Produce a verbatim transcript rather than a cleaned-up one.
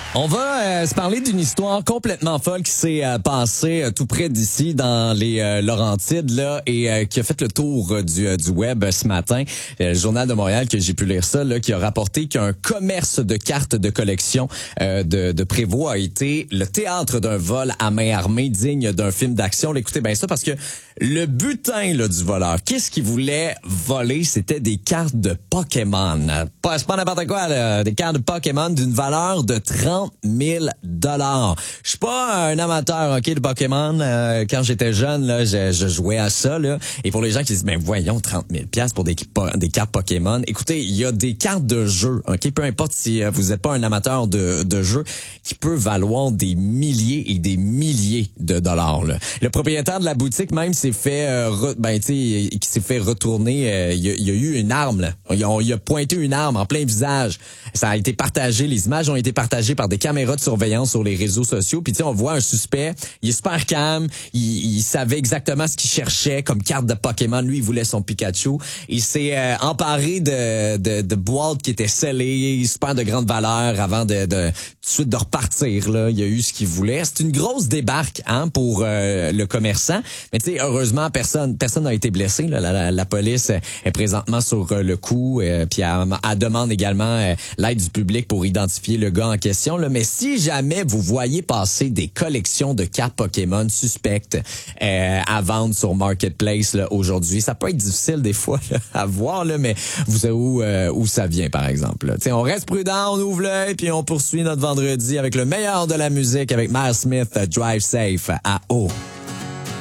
On va euh, se parler d'une histoire complètement folle qui s'est euh, passée euh, tout près d'ici dans les euh, Laurentides là et euh, qui a fait le tour euh, du, euh, du web euh, ce matin. Euh, le Journal de Montréal, que j'ai pu lire ça, là, qui a rapporté qu'un commerce de cartes de collection euh, de, de Prévost a été le théâtre d'un vol à main armée digne d'un film d'action. Là, écoutez bien ça parce que le butin là, du voleur, qu'est-ce qu'il voulait voler? C'était des cartes de Pokémon. Pas, c'est pas n'importe quoi, là, des cartes de Pokémon d'une valeur de trente mille dollars. Je suis pas un amateur, ok, de Pokémon. Euh, quand j'étais jeune, là, je, je jouais à ça, là. Et pour les gens qui disent, ben voyons, trente mille piastres pour des, des cartes Pokémon. Écoutez, il y a des cartes de jeu, ok, peu importe si euh, vous êtes pas un amateur de, de jeu, qui peut valoir des milliers et des milliers de dollars, là. Le propriétaire de la boutique même s'est fait, euh, re, ben tu sais, qui s'est fait retourner. Euh, il, y a, il y a eu une arme, là. Il a, il a pointé une arme en plein visage. Ça a été partagé, les images ont été partagées par des caméras de surveillance sur les réseaux sociaux. Puis tu sais, on voit un suspect, il est super calme, il, il savait exactement ce qu'il cherchait comme carte de Pokémon. Lui, il voulait son Pikachu. Il s'est euh, emparé de, de, de boîtes qui étaient scellées, super de grande valeur, avant de, de tout de suite de repartir. Là, il a eu ce qu'il voulait. C'est une grosse débarque, hein, pour euh, le commerçant. Mais tu sais, heureusement, personne, personne n'a été blessé. Là. La, la, la police est présentement sur euh, le coup, euh, puis elle, elle demande également euh, l'aide du public pour identifier le gars en question. Là. Mais si jamais vous voyez passer des collections de cartes Pokémon suspectes euh, à vendre sur Marketplace là, aujourd'hui, ça peut être difficile des fois là, à voir, là, mais vous savez où, euh, où ça vient, par exemple. Là. On reste prudent, on ouvre l'œil, puis on poursuit notre vendredi avec le meilleur de la musique avec Miles Smith, Drive Safe à eau.